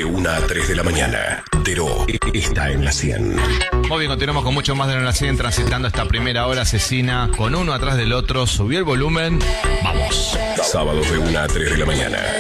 De 1 a 3 de la mañana. Dero está en la 100. Muy bien, continuamos con mucho más de la 100, transitando esta primera hora asesina con uno atrás del otro. Subió el volumen. Vamos. Sábados de 1 a 3 de la mañana.